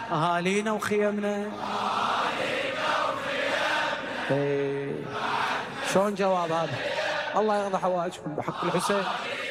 أهالينا وخيمنا. شلون جواب هذا؟ الله يقضي حوائجكم بحق الحسين.